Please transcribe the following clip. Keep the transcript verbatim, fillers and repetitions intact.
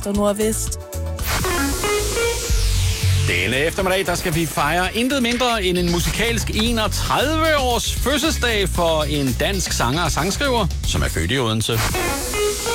og nordvest. Denne eftermiddag, der skal vi fejre intet mindre end en musikalsk enogtredive års fødselsdag for en dansk sanger og sangskriver, som er født i Odense.